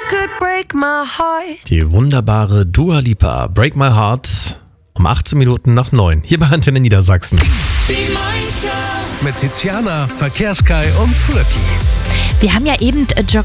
could break my heart. Die wunderbare Dua Lipa, Break My Heart, um 18 Minuten nach 9. Hier bei Antenne Niedersachsen. Die Morningshow. Mit Tiziana, Verkehrskai und Flöcki. Wir haben ja eben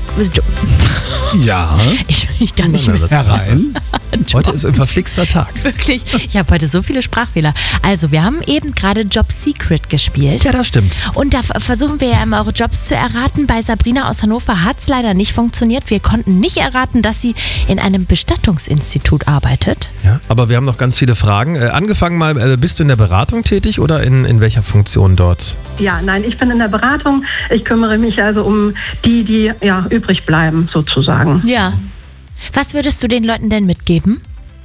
Ja, Ich kann nicht mehr. herein. Heute ist ein verflixter Tag. Wirklich, ich habe heute so viele Sprachfehler. Also, wir haben eben gerade Job Secret gespielt. Ja, das stimmt. Und da versuchen wir ja immer, eure Jobs zu erraten. Bei Sabrina aus Hannover hat es leider nicht funktioniert. Wir konnten nicht erraten, dass sie in einem Bestattungsinstitut arbeitet. Ja, aber wir haben noch ganz viele Fragen. Angefangen mal, bist du in der Beratung tätig oder in welcher Funktion dort? Ja, nein, ich bin in der Beratung. Ich kümmere mich also um die übrig bleiben, sozusagen. Ja. Was würdest du den Leuten denn mitgeben?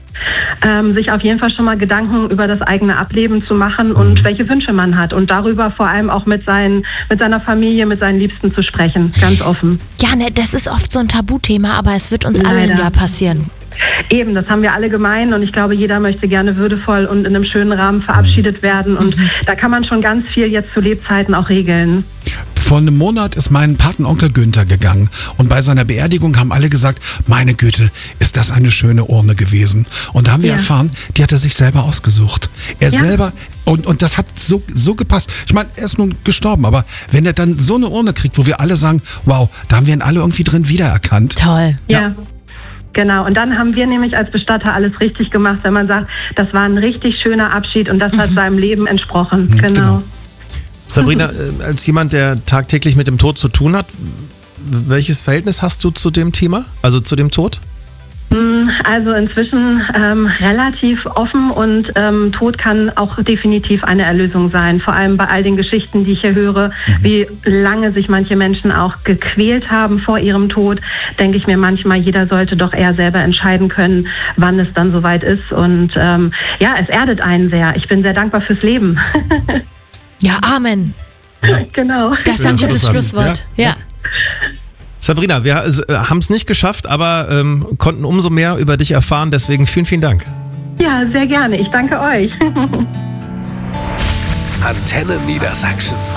Sich auf jeden Fall schon mal Gedanken über das eigene Ableben zu machen und welche Wünsche man hat. Und darüber vor allem auch mit seiner Familie, mit seinen Liebsten zu sprechen. Ganz offen. Ja, ne, das ist oft so ein Tabuthema, aber es wird uns allen Leider. ja passieren. Eben, das haben wir alle gemein und ich glaube, jeder möchte gerne würdevoll und in einem schönen Rahmen verabschiedet werden. Und da kann man schon ganz viel jetzt zu Lebzeiten auch regeln. Vor einem Monat ist mein Patenonkel Günther gegangen und bei seiner Beerdigung haben alle gesagt, meine Güte, ist das eine schöne Urne gewesen. Und da haben wir Ja. erfahren, die hat er sich selber ausgesucht. Er Ja. selber, und das hat so gepasst. Ich meine, er ist nun gestorben, aber wenn er dann so eine Urne kriegt, wo wir alle sagen, wow, da haben wir ihn alle irgendwie drin wiedererkannt. Toll. Ja. Genau, und dann haben wir nämlich als Bestatter alles richtig gemacht, wenn man sagt, das war ein richtig schöner Abschied und das hat seinem Leben entsprochen. Genau. Sabrina, als jemand, der tagtäglich mit dem Tod zu tun hat, welches Verhältnis hast du zu dem Thema, also zu dem Tod? Also inzwischen relativ offen und Tod kann auch definitiv eine Erlösung sein. Vor allem bei all den Geschichten, die ich hier höre, wie lange sich manche Menschen auch gequält haben vor ihrem Tod, denke ich mir manchmal, jeder sollte doch eher selber entscheiden können, wann es dann soweit ist. Und es erdet einen sehr. Ich bin sehr dankbar fürs Leben. Ja, Amen. Genau. Das ist ein gutes Schlusswort. Ja. Sabrina, wir haben es nicht geschafft, aber konnten umso mehr über dich erfahren. Deswegen vielen, vielen Dank. Ja, sehr gerne. Ich danke euch. Antenne Niedersachsen.